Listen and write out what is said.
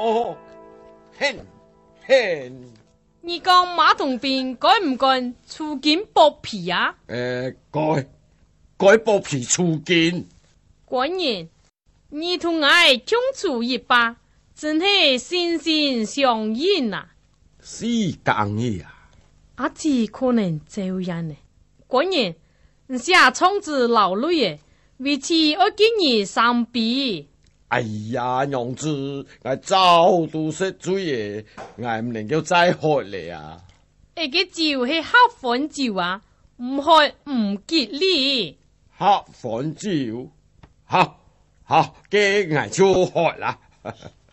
哦，很。 你讲马同斌该唔该出金剥皮啊？ 该剥皮出金。 官人，你同我相处一把，真係心心相印啊！ 是咁意啊？ 阿姊可能這樣呢？官人，唔下窗子流淚嘅，為此我建議三比。 哎呀，娘子，我早都識罪嘅，我唔能夠再喝你啊！ 一個酒係黑飯酒啊，唔喝唔吉利。 黑飯酒，好，嘅我就喝啦。